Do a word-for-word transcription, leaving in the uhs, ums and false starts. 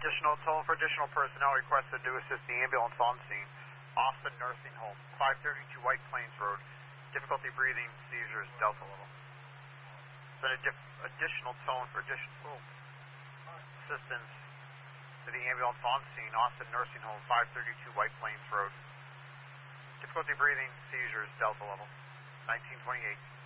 Additional tone for additional personnel requested to assist the ambulance on scene. Austin Nursing Home, five thirty-two White Plains Road. Difficulty breathing, seizures, delta level. Then a additional tone for additional assistance to the ambulance on scene. Austin Nursing Home, five thirty-two White Plains Road. Difficulty breathing, seizures, delta level. nineteen twenty-eight.